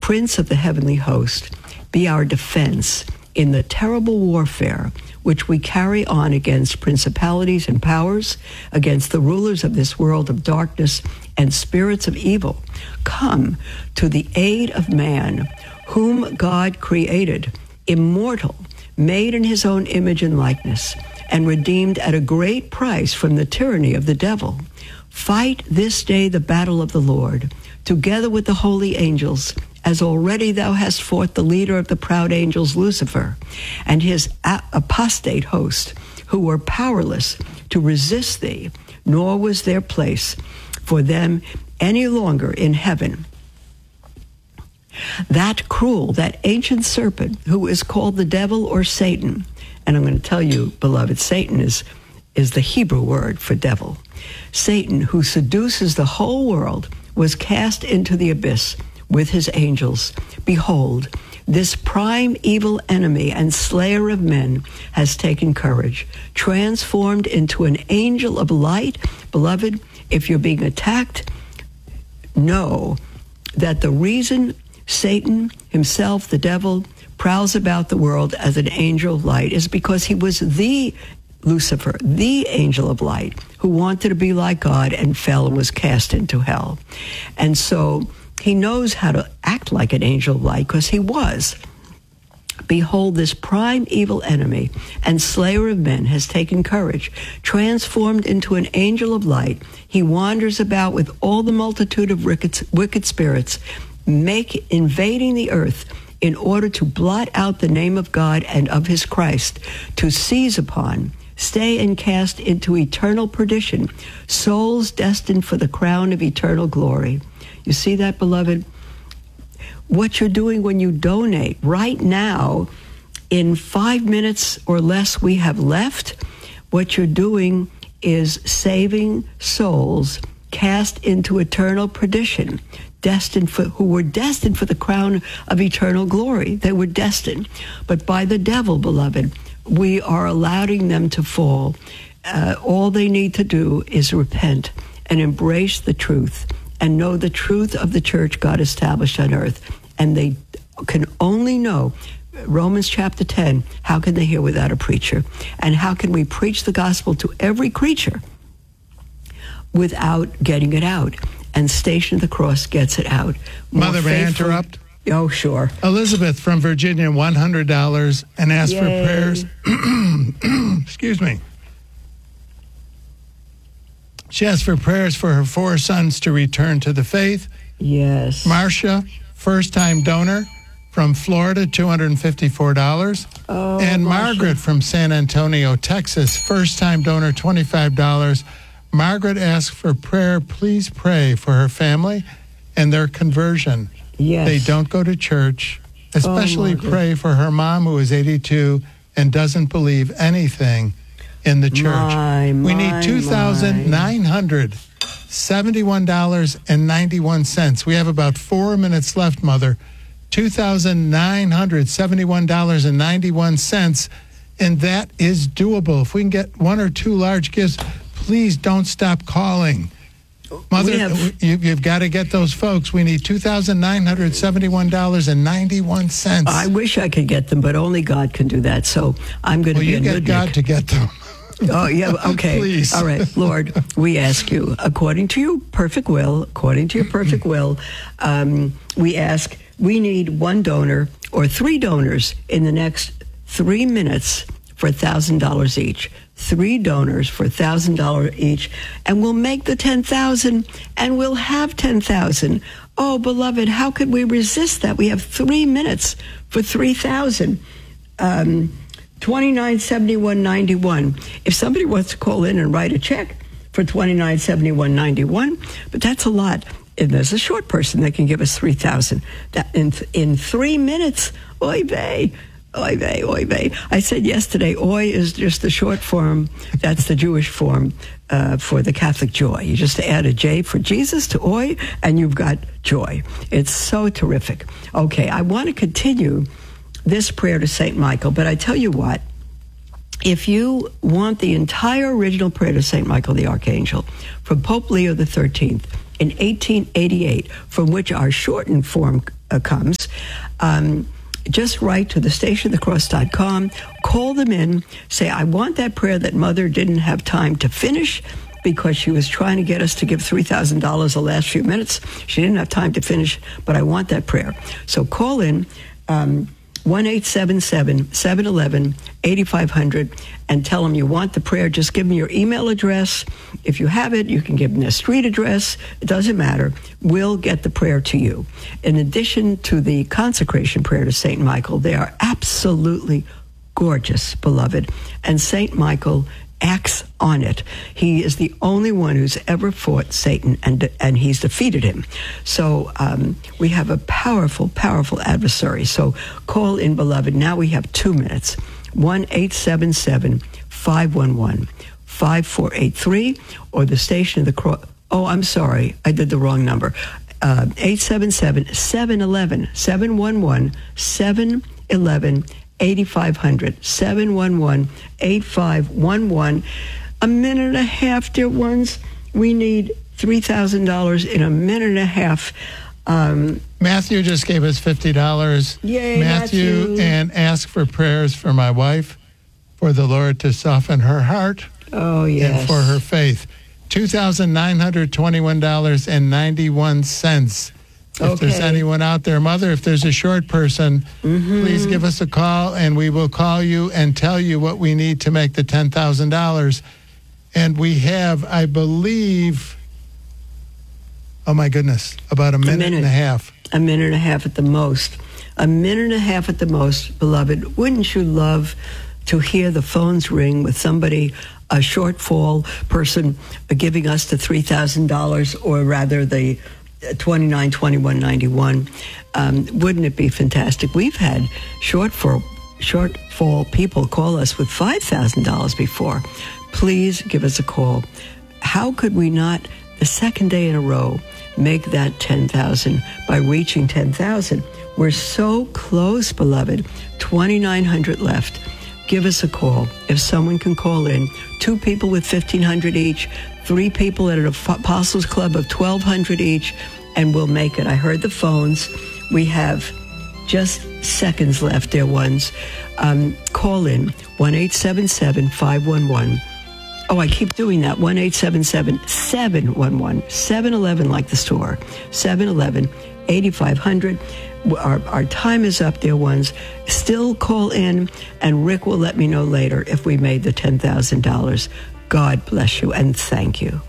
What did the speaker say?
Prince of the heavenly host, be our defense in the terrible warfare which we carry on against principalities and powers, against the rulers of this world of darkness and spirits of evil. Come to the aid of man, whom God created, immortal, made in his own image and likeness, and redeemed at a great price from the tyranny of the devil. Fight this day the battle of the Lord, together with the holy angels, as already thou hast fought the leader of the proud angels, Lucifer, and his apostate host, who were powerless to resist thee, nor was there place for them any longer in heaven. That cruel, that ancient serpent, who is called the devil or Satan, and I'm going to tell you, beloved, Satan is the Hebrew word for devil. Satan, who seduces the whole world, was cast into the abyss with his angels. Behold, this prime evil enemy and slayer of men has taken courage, transformed into an angel of light. Beloved, if you're being attacked, know that the reason Satan himself, the devil, prowls about the world as an angel of light is because he was the Lucifer, the angel of light, who wanted to be like God and fell and was cast into hell. And so he knows how to act like an angel of light because he was. Behold, this prime evil enemy and slayer of men has taken courage, transformed into an angel of light. He wanders about with all the multitude of wicked spirits, invading the earth in order to blot out the name of God and of his Christ, to seize upon, stay and cast into eternal perdition, souls destined for the crown of eternal glory. You see that, beloved? What you're doing when you donate right now, in 5 minutes or less we have left, what you're doing is saving souls cast into eternal perdition, who were destined for the crown of eternal glory. They were destined. But by the devil, beloved, we are allowing them to fall. All they need to do is repent and embrace the truth and know the truth of the church God established on earth. And they can only know, Romans chapter 10, how can they hear without a preacher? And how can we preach the gospel to every creature without getting it out? And Station of the Cross gets it out. Mother, may I interrupt? Oh, sure. Elizabeth from Virginia, $100, and asked for prayers. Excuse me. She asked for prayers for her 4 sons to return to the faith. Yes. Marcia, first-time donor from Florida, $254. Oh, and Marcia. Margaret from San Antonio, Texas, first-time donor, $25. Margaret asked for prayer. Please pray for her family and their conversion. Yes. They don't go to church. Especially pray for her mom, who is 82 and doesn't believe anything in the church. We need $2,971.91. We have about 4 minutes left, Mother. $2,971.91. And that is doable. If we can get 1 or 2 large gifts, please don't stop calling. Mother, you've got to get those folks. We need $2,971.91. I wish I could get them, but only God can do that. So I'm going to be a get God to get them. Oh, yeah, okay. Please. All right, Lord, we ask you, according to your perfect will, we ask, we need 1 donor or 3 donors in the next 3 minutes for $1,000 each. 3 donors for $1,000 each, and we'll make the 10,000, and we'll have 10,000. Oh, beloved, how could we resist that? We have 3 minutes for 3,000. $29.71.91. If somebody wants to call in and write a check for $29.71.91, but that's a lot. And there's a short person that can give us 3,000. That in 3 minutes, oy vey. Oy vey, oy vey. I said yesterday, oy is just the short form. That's the Jewish form for the Catholic joy. You just add a J for Jesus to oy, and you've got joy. It's so terrific. Okay, I want to continue this prayer to St. Michael, but I tell you what, if you want the entire original prayer to St. Michael the Archangel from Pope Leo XIII, in 1888, from which our shortened form comes. Just write to thestationofthecross.com, call them in, say, I want that prayer that Mother didn't have time to finish because she was trying to get us to give $3,000 the last few minutes. She didn't have time to finish, but I want that prayer. So call in 1-877-711-8500 and tell them you want the prayer. Just give them your email address. If you have it, you can give them their street address. It doesn't matter. We'll get the prayer to you. In addition to the consecration prayer to St. Michael, they are absolutely gorgeous, beloved. And St. Michael acts on it. He is the only one who's ever fought Satan, and he's defeated him. So we have a powerful, powerful adversary. So call in, beloved. Now we have 2 minutes. 1-877-511-5483 or the Station of the Cross. Oh, I'm sorry. I did the wrong number. 877-711-711-711 8500 711-8511. A minute and a half, dear ones. We need $3,000 in a minute and a half. Matthew just gave us $50. Yay, Matthew, and ask for prayers for my wife, for the Lord to soften her heart. Oh, yes. And for her faith. $2,921.91. If there's anyone out there, Mother, if there's a short person, please give us a call, and we will call you and tell you what we need to make the $10,000. And we have, I believe, oh my goodness, about a minute and a half. A minute and a half at the most. A minute and a half at the most, beloved. Wouldn't you love to hear the phones ring with somebody, a shortfall person, giving us the $3,000, or rather the $29,2191. Wouldn't it be fantastic? We've had shortfall people call us with $5,000 before. Please give us a call. How could we not, the second day in a row, make that 10,000 by reaching 10,000? We're so close, beloved. 2,900 left. Give us a call. If someone can call in, 2 people with $1,500 each, 3 people at an Apostles Club of $1,200 each, and we'll make it. I heard the phones. We have just seconds left, dear ones. Call in 1-877-511. Oh, I keep doing that. 1-877-711-711, like the store. 711-8500. Our time is up, dear ones. Still call in, and Rick will let me know later if we made the $10,000. God bless you, and thank you.